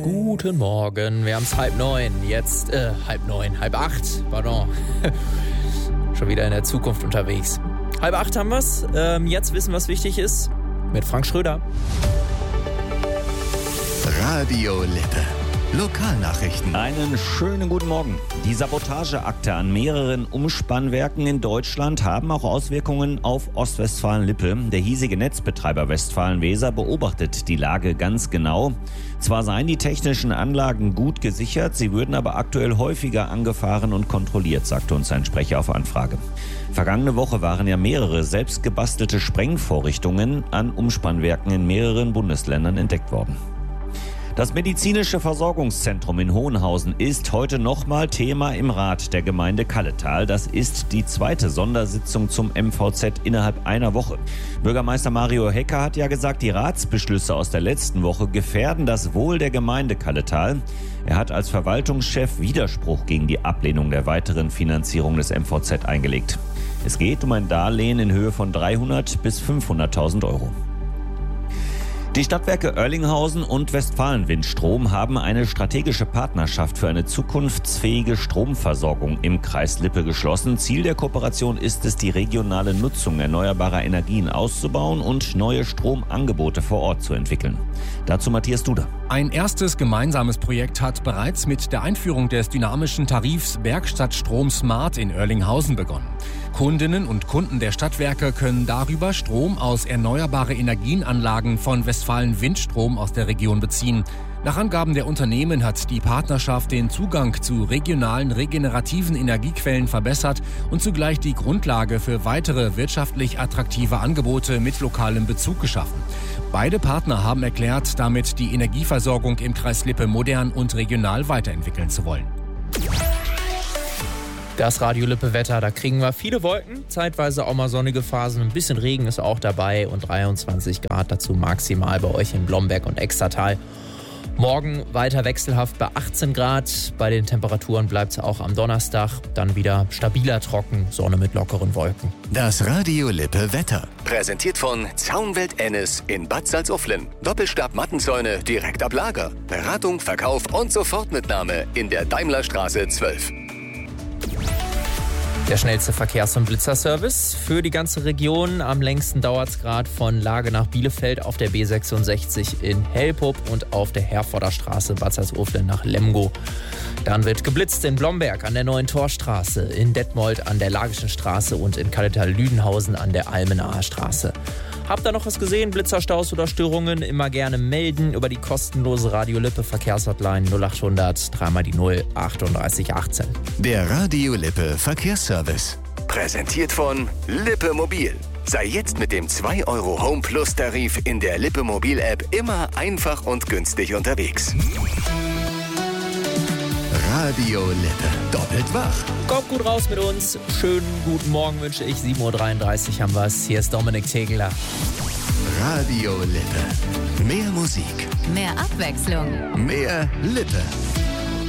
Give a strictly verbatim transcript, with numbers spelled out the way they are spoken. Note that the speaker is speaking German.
Guten Morgen, wir haben es halb neun, jetzt, äh, halb neun, halb acht, pardon. Schon wieder in der Zukunft unterwegs. Halb acht haben wir's, ähm, jetzt wissen, was wichtig ist, mit Frank Schröder. Radio Lippe. Lokalnachrichten. Einen schönen guten Morgen. Die Sabotageakte an mehreren Umspannwerken in Deutschland haben auch Auswirkungen auf Ostwestfalen-Lippe. Der hiesige Netzbetreiber Westfalen-Weser beobachtet die Lage ganz genau. Zwar seien die technischen Anlagen gut gesichert, sie würden aber aktuell häufiger angefahren und kontrolliert, sagte uns ein Sprecher auf Anfrage. Vergangene Woche waren ja mehrere selbstgebastelte Sprengvorrichtungen an Umspannwerken in mehreren Bundesländern entdeckt worden. Das medizinische Versorgungszentrum in Hohenhausen ist heute nochmal Thema im Rat der Gemeinde Kalletal. Das ist die zweite Sondersitzung zum M V Z innerhalb einer Woche. Bürgermeister Mario Hecker hat ja gesagt, die Ratsbeschlüsse aus der letzten Woche gefährden das Wohl der Gemeinde Kalletal. Er hat als Verwaltungschef Widerspruch gegen die Ablehnung der weiteren Finanzierung des M V Z eingelegt. Es geht um ein Darlehen in Höhe von dreihundert bis fünfhunderttausend Euro. Die Stadtwerke Oerlinghausen und Westfalen-Windstrom haben eine strategische Partnerschaft für eine zukunftsfähige Stromversorgung im Kreis Lippe geschlossen. Ziel der Kooperation ist es, die regionale Nutzung erneuerbarer Energien auszubauen und neue Stromangebote vor Ort zu entwickeln. Dazu Matthias Duda. Ein erstes gemeinsames Projekt hat bereits mit der Einführung des dynamischen Tarifs Bergstadtstrom Smart in Oerlinghausen begonnen. Kundinnen und Kunden der Stadtwerke können darüber Strom aus erneuerbare Energienanlagen von Westfalen-Windstrom aus der Region beziehen. Nach Angaben der Unternehmen hat die Partnerschaft den Zugang zu regionalen regenerativen Energiequellen verbessert und zugleich die Grundlage für weitere wirtschaftlich attraktive Angebote mit lokalem Bezug geschaffen. Beide Partner haben erklärt, damit die Energieversorgung im Kreis Lippe modern und regional weiterentwickeln zu wollen. Das Radio Lippe Wetter, da kriegen wir viele Wolken, zeitweise auch mal sonnige Phasen, ein bisschen Regen ist auch dabei und dreiundzwanzig Grad dazu maximal bei euch in Blomberg und Extertal. Morgen weiter wechselhaft bei achtzehn Grad, bei den Temperaturen bleibt es auch am Donnerstag, dann wieder stabiler trocken, Sonne mit lockeren Wolken. Das Radio Lippe Wetter, präsentiert von Zaunwelt Ennis in Bad Salzuflen. Doppelstab-Mattenzäune direkt ab Lager. Beratung, Verkauf und Sofortmitnahme in der Daimlerstraße zwölf. Der schnellste Verkehrs- und Blitzerservice für die ganze Region. Am längsten dauert es gerade von Lage nach Bielefeld auf der B sechsundsechzig in Helpup und auf der Herforder Straße Bad Salzuflen nach Lemgo. Dann wird geblitzt in Blomberg an der Neuen Torstraße, in Detmold an der Lagischen Straße und in Kalletal-Lüdenhausen an der Almenaer Straße. Habt ihr noch was gesehen? Blitzerstaus oder Störungen? Immer gerne melden über die kostenlose Radio Lippe Verkehrshotline null achthundert dreimal die null achtunddreißig achtzehn. Der Radio Lippe Verkehrsservice, präsentiert von Lippe Mobil. Sei jetzt mit dem zwei Euro Home Plus Tarif in der Lippe Mobil App immer einfach und günstig unterwegs. Radio Lippe, doppelt wach. Kommt gut raus mit uns. Schönen guten Morgen wünsche ich. sieben Uhr dreiunddreißig haben wir es. Hier ist Dominik Tegeler. Radio Lippe. Mehr Musik. Mehr Abwechslung. Mehr Lippe.